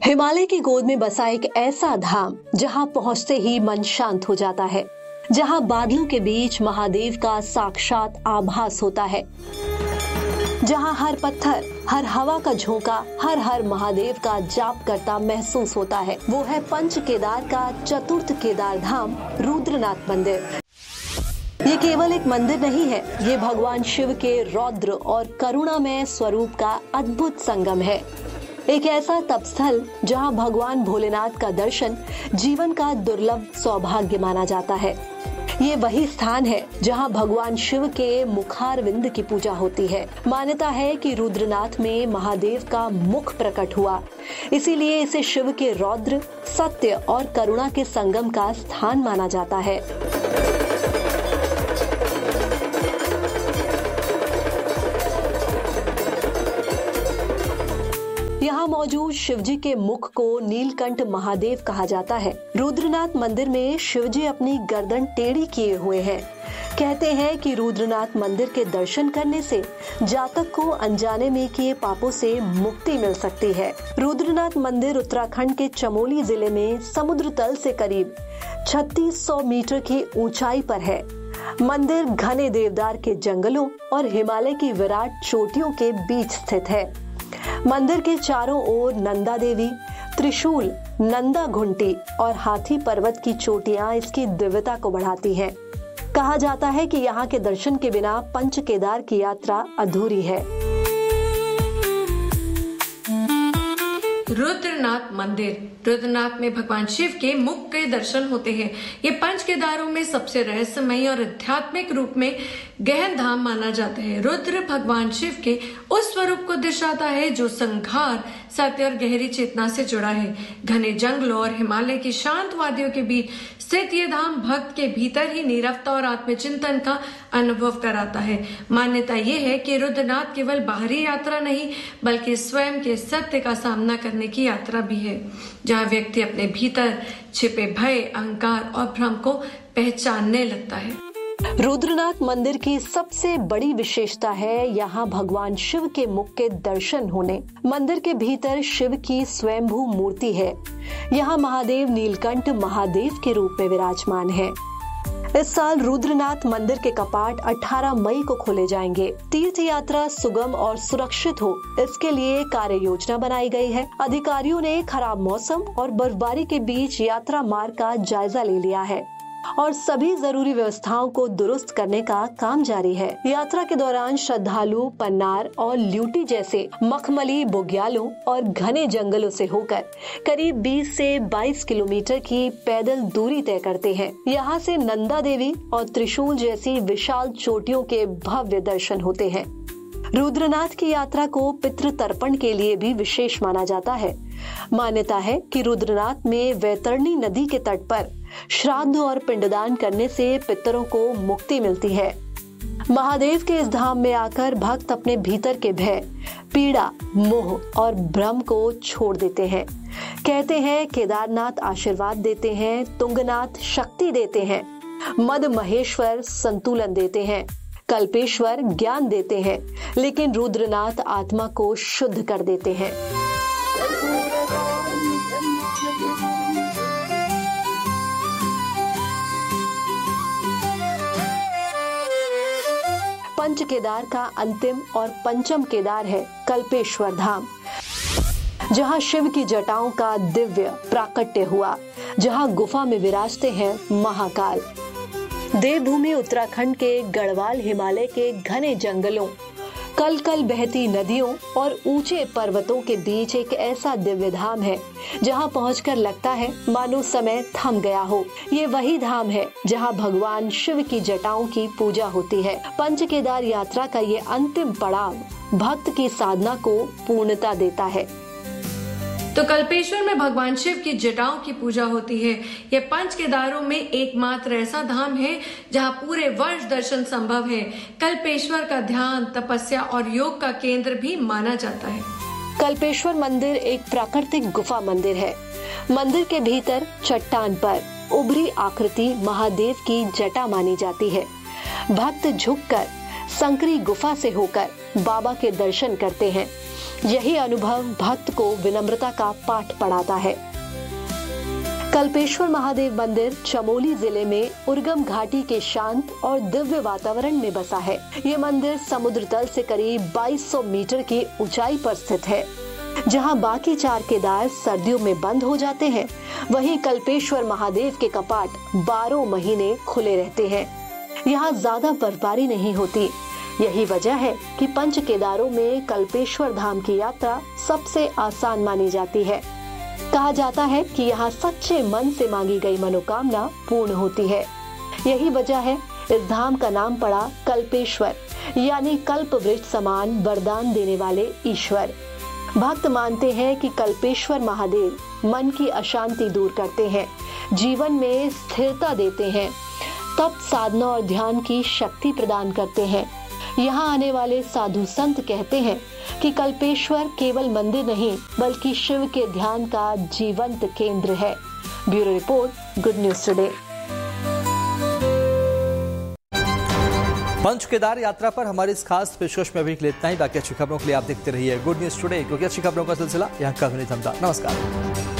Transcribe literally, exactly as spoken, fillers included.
हिमालय की गोद में बसा एक ऐसा धाम जहां पहुंचते ही मन शांत हो जाता है, जहां बादलों के बीच महादेव का साक्षात आभास होता है, जहां हर पत्थर, हर हवा का झोंका, हर हर महादेव का जाप करता महसूस होता है। वो है पंच केदार का चतुर्थ केदार धाम रुद्रनाथ मंदिर। ये केवल एक मंदिर नहीं है, ये भगवान शिव के रौद्र और करुणामय स्वरूप का अद्भुत संगम है। एक ऐसा तपस्थल जहां भगवान भोलेनाथ का दर्शन जीवन का दुर्लभ सौभाग्य माना जाता है। ये वही स्थान है जहां भगवान शिव के मुखारविंद की पूजा होती है। मान्यता है कि रुद्रनाथ में महादेव का मुख प्रकट हुआ, इसीलिए इसे शिव के रौद्र, सत्य और करुणा के संगम का स्थान माना जाता है। यहाँ मौजूद शिवजी के मुख को नीलकंठ महादेव कहा जाता है। रुद्रनाथ मंदिर में शिवजी अपनी गर्दन टेढ़ी किए हुए हैं। कहते हैं कि रुद्रनाथ मंदिर के दर्शन करने से जातक को अनजाने में किए पापों से मुक्ति मिल सकती है। रुद्रनाथ मंदिर उत्तराखंड के चमोली जिले में समुद्र तल से करीब छत्तीस सौ मीटर की ऊंचाई पर है। मंदिर घने देवदार के जंगलों और हिमालय की विराट चोटियों के बीच स्थित है। मंदिर के चारों ओर नंदा देवी, त्रिशूल, नंदा घुंटी और हाथी पर्वत की चोटियां इसकी दिव्यता को बढ़ाती हैं। कहा जाता है कि यहाँ के दर्शन के बिना पंच केदार की यात्रा अधूरी है। रुद्रनाथ मंदिर। रुद्रनाथ में भगवान शिव के मुख के दर्शन होते हैं। ये पंच केदारों में सबसे रहस्यमयी और आध्यात्मिक रूप में गहन धाम माना जाता है। रुद्र भगवान शिव के उस स्वरूप को दर्शाता है जो संघार, सत्य और गहरी चेतना से जुड़ा है। घने जंगलों और हिमालय की शांत वादियों के बीच स्थित ये धाम भक्त के भीतर ही नीरवता और आत्मचिंतन का अनुभव कराता है। मान्यता ये है कि रुद्रनाथ केवल बाहरी यात्रा नहीं, बल्कि स्वयं के सत्य का सामना करने की यात्रा भी है, जहाँ व्यक्ति अपने भीतर छिपे भय, अहंकार और भ्रम को पहचानने लगता है। रुद्रनाथ मंदिर की सबसे बड़ी विशेषता है यहाँ भगवान शिव के मुख के दर्शन होने। मंदिर के भीतर शिव की स्वयंभू मूर्ति है। यहाँ महादेव नीलकंठ महादेव के रूप में विराजमान है। इस साल रुद्रनाथ मंदिर के कपाट अठारह मई को खोले जाएंगे। तीर्थ यात्रा सुगम और सुरक्षित हो, इसके लिए कार्य योजना बनाई गई है। अधिकारियों ने खराब मौसम और बर्फबारी के बीच यात्रा मार्ग का जायजा ले लिया है और सभी जरूरी व्यवस्थाओं को दुरुस्त करने का काम जारी है। यात्रा के दौरान श्रद्धालु पन्नार और ल्यूटी जैसे मखमली बुग्यालों और घने जंगलों से होकर करीब बीस से बाईस किलोमीटर की पैदल दूरी तय करते हैं। यहाँ से नंदा देवी और त्रिशूल जैसी विशाल चोटियों के भव्य दर्शन होते हैं। रुद्रनाथ की यात्रा को पितृ तर्पण के लिए भी विशेष माना जाता है। मान्यता है कि रुद्रनाथ में वैतरणी नदी के तट पर श्राद्ध और पिंडदान करने से पितरों को मुक्ति मिलती है। महादेव के इस धाम में आकर भक्त अपने भीतर के भय, पीड़ा, मोह और भ्रम को छोड़ देते हैं। कहते हैं केदारनाथ आशीर्वाद देते हैं, तुंगनाथ शक्ति देते हैं, मद महेश्वर संतुलन देते हैं, कल्पेश्वर ज्ञान देते हैं, लेकिन रुद्रनाथ आत्मा को शुद्ध कर देते हैं। पंच केदार का अंतिम और पंचम केदार है कल्पेश्वर धाम, जहां शिव की जटाओं का दिव्य प्राकट्य हुआ, जहां गुफा में विराजते हैं महाकाल। देवभूमि उत्तराखंड के गढ़वाल हिमालय के घने जंगलों, कल कल बहती नदियों और ऊंचे पर्वतों के बीच एक ऐसा दिव्य धाम है जहां पहुंचकर लगता है मानो समय थम गया हो। ये वही धाम है जहां भगवान शिव की जटाओं की पूजा होती है। पंच केदार यात्रा का ये अंतिम पड़ाव भक्त की साधना को पूर्णता देता है। तो कल्पेश्वर में भगवान शिव की जटाओं की पूजा होती है। यह पंच केदारों में एकमात्र ऐसा धाम है जहां पूरे वर्ष दर्शन संभव है। कल्पेश्वर का ध्यान, तपस्या और योग का केंद्र भी माना जाता है। कल्पेश्वर मंदिर एक प्राकृतिक गुफा मंदिर है। मंदिर के भीतर चट्टान पर उभरी आकृति महादेव की जटा मानी जाती है। भक्त झुककर संकरी गुफा से होकर बाबा के दर्शन करते हैं। यही अनुभव भक्त को विनम्रता का पाठ पढ़ाता है। कल्पेश्वर महादेव मंदिर चमोली जिले में उर्गम घाटी के शांत और दिव्य वातावरण में बसा है। ये मंदिर समुद्र तल से करीब बाईस सौ मीटर की ऊंचाई पर स्थित है। जहां बाकी चार केदार सर्दियों में बंद हो जाते हैं, वहीं कल्पेश्वर महादेव के कपाट बारह महीने खुले रहते हैं। यहाँ ज्यादा बर्फबारी नहीं होती। यही वजह है कि पंच केदारों में कल्पेश्वर धाम की यात्रा सबसे आसान मानी जाती है। कहा जाता है कि यहाँ सच्चे मन से मांगी गई मनोकामना पूर्ण होती है। यही वजह है इस धाम का नाम पड़ा कल्पेश्वर, यानी कल्प वृक्ष समान वरदान देने वाले ईश्वर। भक्त मानते हैं कि कल्पेश्वर महादेव मन की अशांति दूर करते हैं, जीवन में स्थिरता देते हैं, तप साधना और ध्यान की शक्ति प्रदान करते हैं। यहाँ आने वाले साधु संत कहते हैं कि कल्पेश्वर केवल मंदिर नहीं बल्कि शिव के ध्यान का जीवंत केंद्र है। Bureau report, good news today. Panch Kedar यात्रा पर हमारी इस खास पेशकश में अभी के लिए इतना ही। बाकी अच्छी खबरों के लिए आप देखते रहिए गुड न्यूज टुडे, क्योंकि अच्छी खबरों का सिलसिला यहाँ कभी नहीं थमता। नमस्कार।